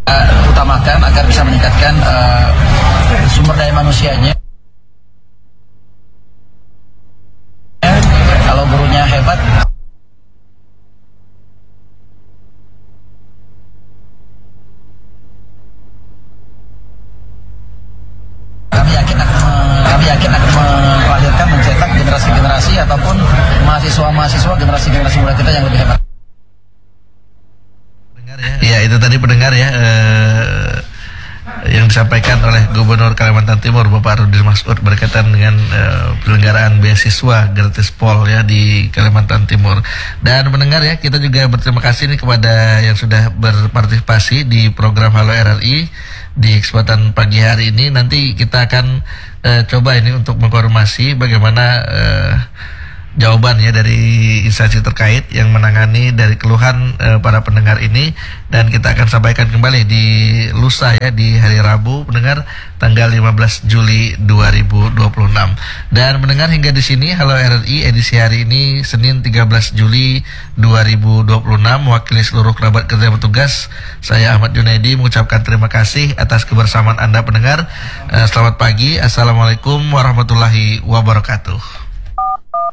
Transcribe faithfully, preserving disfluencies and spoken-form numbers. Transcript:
utamakan agar bisa meningkatkan uh, sumber daya manusianya. Kalau gurunya hebat, kami yakin akan kami yakin akan melahirkan, mencetak generasi-generasi ataupun mahasiswa-mahasiswa generasi-generasi muda kita yang lebih hebat. Ya, itu tadi pendengar ya eh, yang disampaikan oleh Gubernur Kalimantan Timur Bapak Rudin Masud berkaitan dengan eh, penyelenggaraan beasiswa gratis Pol ya di Kalimantan Timur. Dan pendengar ya, kita juga berterima kasih nih kepada yang sudah berpartisipasi di program Halo R R I di kesempatan pagi hari ini. Nanti kita akan eh, coba ini untuk mengkonfirmasi bagaimana eh, jawaban ya dari instansi terkait yang menangani dari keluhan e, para pendengar ini, dan kita akan sampaikan kembali di lusa ya, di hari Rabu pendengar tanggal lima belas Juli dua ribu dua puluh enam. Dan mendengar hingga di sini Halo R R I edisi hari ini Senin tiga belas Juli dua ribu dua puluh enam, mewakili seluruh kerabat kerja petugas, saya Ahmad Junaidi mengucapkan terima kasih atas kebersamaan Anda pendengar. E, selamat pagi, assalamualaikum warahmatullahi wabarakatuh.